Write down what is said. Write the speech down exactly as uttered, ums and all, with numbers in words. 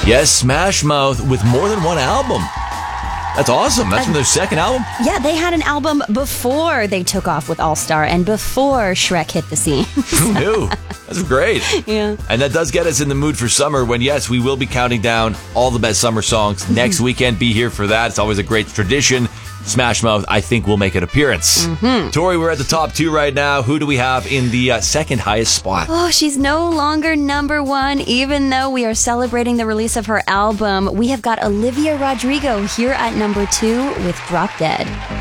Yes, Smash Mouth with more than one album. That's awesome. That's from their second album? Yeah, they had an album before they took off with All Star and before Shrek hit the scene. Who knew? That's great. Yeah. And that does get us in the mood for summer when, yes, we will be counting down all the best summer songs next weekend. Be here for that. It's always a great tradition. Smash Mouth, I think, will make an appearance. Mm-hmm. Tori, we're at the top two right now. Who do we have in the uh, second highest spot? Oh, she's no longer number one, even though we are celebrating the release of her album. We have got Olivia Rodrigo here at number two with Drop Dead.